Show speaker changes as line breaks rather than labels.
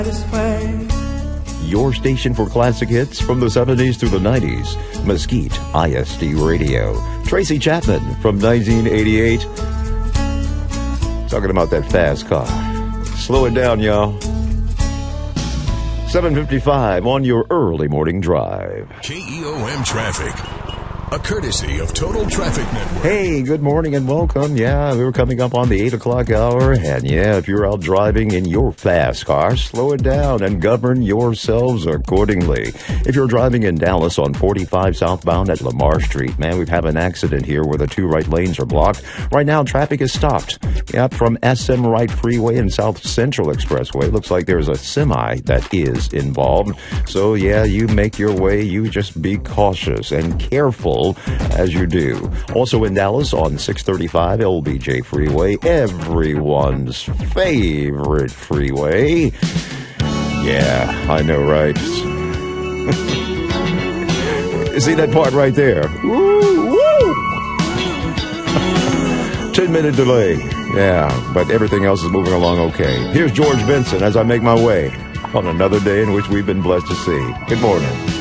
Your station for classic hits from the 70s through the 90s. Mesquite ISD Radio. Tracy Chapman from 1988. Talking about that fast car. Slow it down, y'all. 7:55 on your early morning drive.
KEOM Traffic. A courtesy of Total Traffic Network.
Hey, good morning and welcome. Yeah, we're coming up on the 8 o'clock hour. And yeah, if you're out driving in your fast car, slow it down and govern yourselves accordingly. If you're driving in Dallas on 45 southbound at Lamar Street, man, we've had an accident here where the two right lanes are blocked. Right now, traffic is stopped. Yep, from SM Wright Freeway and South Central Expressway. Looks like there's a semi that is involved. So yeah, you make your way. You just be cautious and careful as you do. Also in Dallas on 635 LBJ Freeway, everyone's favorite freeway. Yeah, I know, right? See that part right there? Woo, woo! 10-minute delay. Yeah, but everything else is moving along okay. Here's George Benson as I make my way on another day in which we've been blessed to see. Good morning.